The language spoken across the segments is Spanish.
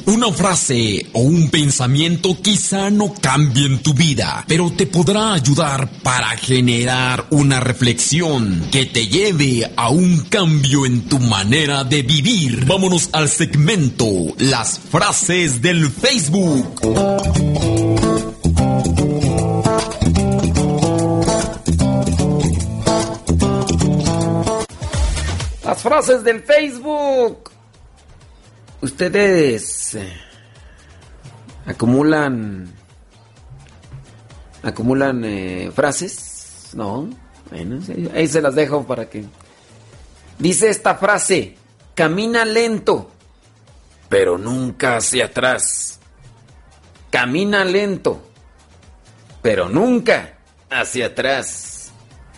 Una frase o un pensamiento quizá no cambien tu vida, pero te podrá ayudar para generar una reflexión que te lleve a un cambio en tu manera de vivir. Vámonos al segmento Las frases del Facebook. Las frases del Facebook. Ustedes acumulan frases, ¿no? Bueno, ahí se las dejo para que... Dice esta frase: camina lento, pero nunca hacia atrás. Camina lento, pero nunca hacia atrás.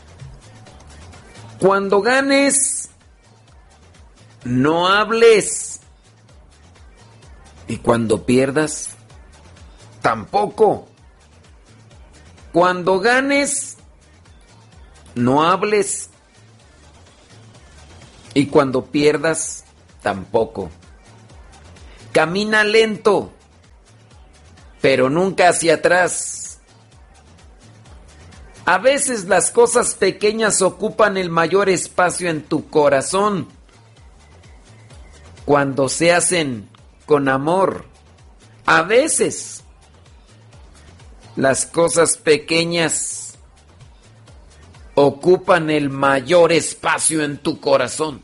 Cuando ganes, no hables. Y cuando pierdas, tampoco. Cuando ganes, no hables. Y cuando pierdas, tampoco. Camina lento, pero nunca hacia atrás. A veces las cosas pequeñas ocupan el mayor espacio en tu corazón cuando se hacen con amor. A veces las cosas pequeñas ocupan el mayor espacio en tu corazón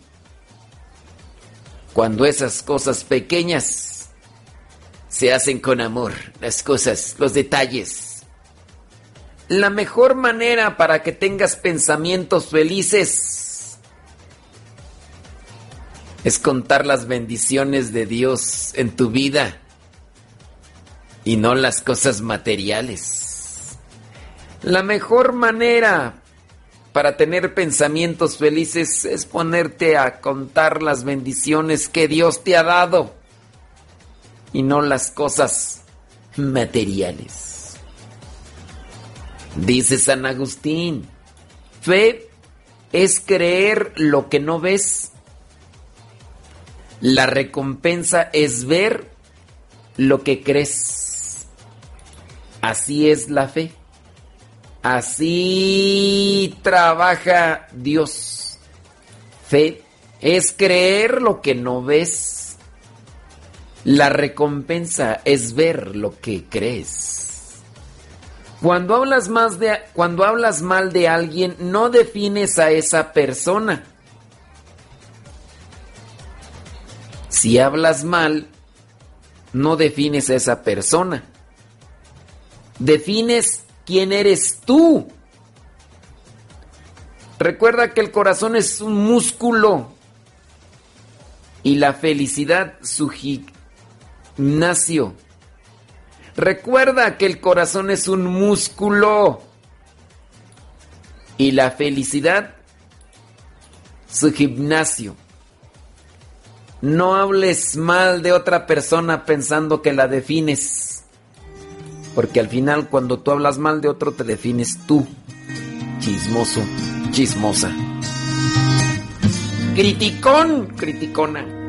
cuando esas cosas pequeñas se hacen con amor. Las cosas, los detalles. La mejor manera para que tengas pensamientos felices es contar las bendiciones de Dios en tu vida y no las cosas materiales. La mejor manera para tener pensamientos felices es ponerte a contar las bendiciones que Dios te ha dado y no las cosas materiales. Dice San Agustín: fe es creer lo que no ves. La recompensa es ver lo que crees. Así es la fe. Así trabaja Dios. Fe es creer lo que no ves. La recompensa es ver lo que crees. Cuando hablas mal de alguien, no defines a esa persona. Si hablas mal, no defines a esa persona. Defines quién eres tú. Recuerda que el corazón es un músculo y la felicidad su gimnasio. Recuerda que el corazón es un músculo y la felicidad su gimnasio. No hables mal de otra persona pensando que la defines, porque al final cuando tú hablas mal de otro te defines tú. Chismoso, chismosa. Criticón, criticona.